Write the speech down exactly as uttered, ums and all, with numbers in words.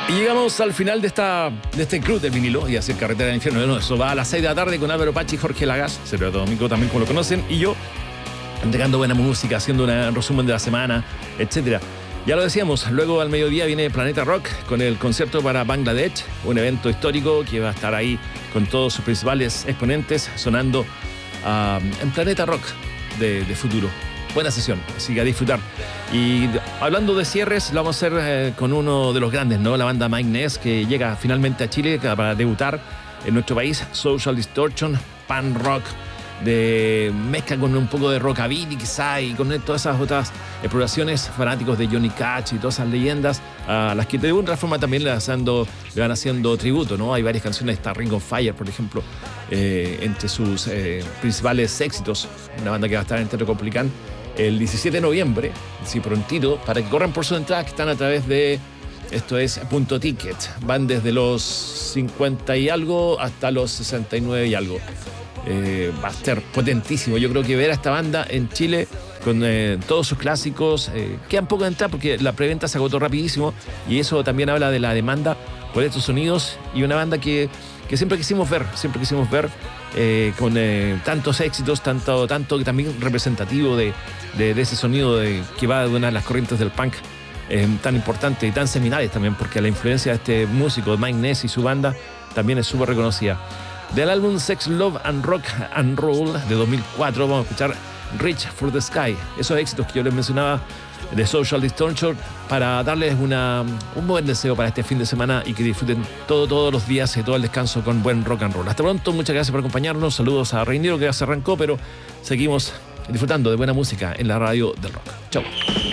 Y llegamos al final de esta de este club de vinilo y hacer carretera del infierno. Bueno, eso va a las seis de la tarde con Álvaro Pachi, Jorge Lagas, Sergio Domingo también como lo conocen, y yo entregando buena música, haciendo un resumen de la semana, etcétera. Ya lo decíamos, luego al mediodía viene Planeta Rock con el concierto para Bangladesh, un evento histórico que va a estar ahí con todos sus principales exponentes sonando uh, en Planeta Rock de, de futuro. Buena sesión, así que a disfrutar. Y hablando de cierres, lo vamos a hacer eh, con uno de los grandes, ¿no? La banda Mike Ness, que llega finalmente a Chile para debutar en nuestro país. Social Distortion, pan rock, de mezcla con un poco de rockabilly quizá, y con todas esas otras exploraciones, fanáticos de Johnny Cash y todas esas leyendas a las que de alguna forma también le, haciendo, le van haciendo tributo, ¿no? Hay varias canciones, está Ring of Fire, por ejemplo, eh, entre sus eh, principales éxitos, una banda que va a estar en Teatro Coplicán el diecisiete de noviembre, sí, prontito, para que corran por sus entradas que están a través de, esto es Punto Ticket, van desde los cincuenta y algo hasta los sesenta y nueve y algo. Eh, va a ser potentísimo. Yo creo que ver a esta banda en Chile con eh, todos sus clásicos, eh, quedan poco de entrar porque la preventa se agotó rapidísimo, y eso también habla de la demanda por estos sonidos, y una banda que, que siempre quisimos ver, siempre quisimos ver eh, con eh, tantos éxitos, tanto, tanto que también representativo de, de, de ese sonido de, que va de una de las corrientes del punk eh, tan importante y tan seminales también, porque la influencia de este músico, Mike Ness, y su banda también es súper reconocida. Del álbum Sex, Love and Rock and Roll de dos mil cuatro vamos a escuchar Reach for the Sky, esos éxitos que yo les mencionaba de Social Distortion, para darles una, un buen deseo para este fin de semana y que disfruten todo, todos los días y todo el descanso con buen rock and roll. Hasta pronto, muchas gracias por acompañarnos, saludos a Reinero que ya se arrancó, pero seguimos disfrutando de buena música en la radio del rock. Chau.